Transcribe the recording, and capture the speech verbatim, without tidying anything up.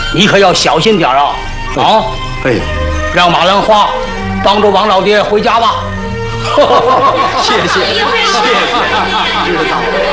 你可要小心点啊！啊， 哎， 让马兰花帮着王老爹回家吧。 谢谢，谢谢，知道了。